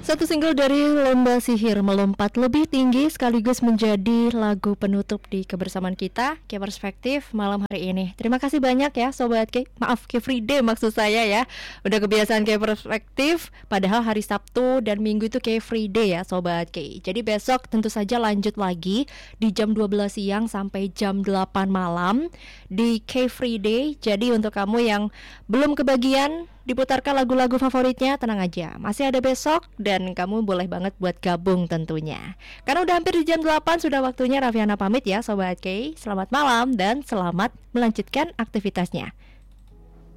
Satu single dari Lomba Sihir melompat lebih tinggi sekaligus menjadi lagu penutup di kebersamaan kita Ke Perspektif malam hari ini. Terima kasih banyak ya Sobat Ke, maaf Ke Free Day maksud saya ya. Udah kebiasaan Ke Perspektif, padahal hari Sabtu dan Minggu itu Ke Free Day ya Sobat Ke. Jadi besok tentu saja lanjut lagi di jam 12 siang sampai jam 8 malam di Ke Free Day. Jadi untuk kamu yang belum kebagian diputarkan lagu-lagu favoritnya, tenang aja, masih ada besok dan kamu boleh banget buat gabung tentunya. Karena udah hampir di jam 8, sudah waktunya Raffiana pamit ya Sobat K. Selamat malam dan selamat melanjutkan aktivitasnya.